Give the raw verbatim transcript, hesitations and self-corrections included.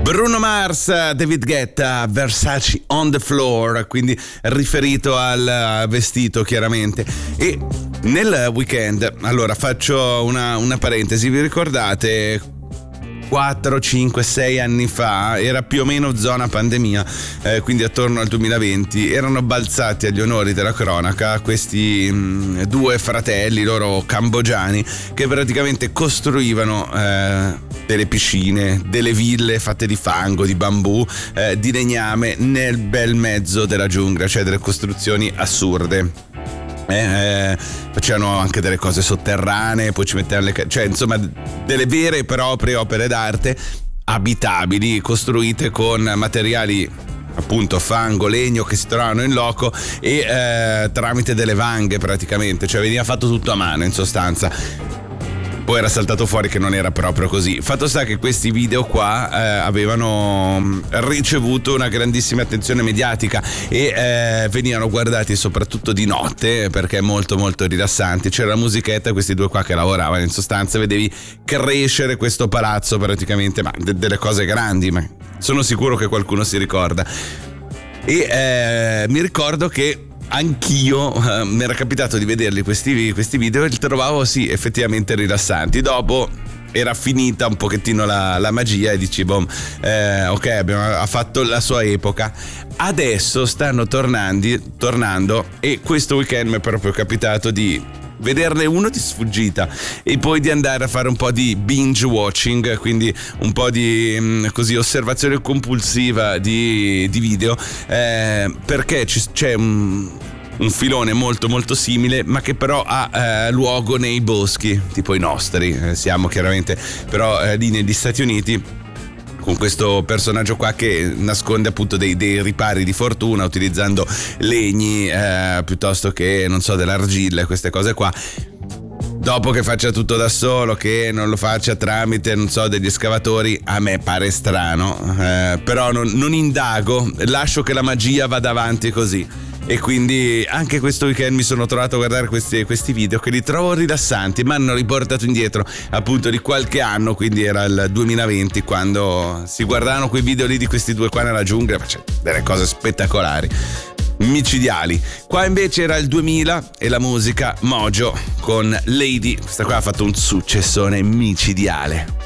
Bruno Mars, David Guetta, Versace on the floor, quindi riferito al vestito chiaramente. E nel weekend, allora faccio una, una parentesi, vi ricordate quattro, cinque, sei anni fa, era più o meno zona pandemia, eh, quindi attorno al duemilaventi, erano balzati agli onori della cronaca questi mh, due fratelli, loro cambogiani, che praticamente costruivano eh, delle piscine, delle ville fatte di fango, di bambù, eh, di legname nel bel mezzo della giungla, cioè delle costruzioni assurde. Eh, facevano anche delle cose sotterranee, poi ci mettevano le, cioè insomma delle vere e proprie opere d'arte abitabili, costruite con materiali appunto fango, legno che si trovavano in loco e eh, tramite delle vanghe praticamente, cioè veniva fatto tutto a mano in sostanza. Poi era saltato fuori che non era proprio così. Fatto sta che questi video qua eh, avevano ricevuto una grandissima attenzione mediatica e eh, venivano guardati soprattutto di notte perché molto molto rilassanti. C'era la musichetta, questi due qua che lavoravano, in sostanza vedevi crescere questo palazzo praticamente, ma de- delle cose grandi, ma sono sicuro che qualcuno si ricorda. E eh, mi ricordo che anch'io eh, mi era capitato di vederli questi, questi video e li trovavo sì effettivamente rilassanti. Dopo era finita un pochettino la, la magia e dici boh, eh, ok, abbiamo, ha fatto la sua epoca. Adesso stanno tornando, tornando e questo weekend mi è proprio capitato di vederne uno di sfuggita e poi di andare a fare un po' di binge watching, quindi un po' di mh, così osservazione compulsiva di, di video, eh, perché ci, c'è un, un filone molto molto simile ma che però ha eh, luogo nei boschi tipo i nostri, eh, siamo chiaramente però eh, lì negli Stati Uniti, con questo personaggio qua che nasconde appunto dei, dei ripari di fortuna utilizzando legni eh, piuttosto che non so dell'argilla e queste cose qua. Dopo che faccia tutto da solo, che non lo faccia tramite non so degli escavatori, a me pare strano, eh, però non, non indago, lascio che la magia vada avanti così. E quindi anche questo weekend mi sono trovato a guardare questi, questi video che li trovo rilassanti, mi hanno riportato indietro appunto di qualche anno, quindi era il duemilaventi quando si guardavano quei video lì di questi due qua nella giungla, cioè delle cose spettacolari, micidiali. Qua invece era il duemila e la musica Mojo con Lady, questa qua ha fatto un successone micidiale.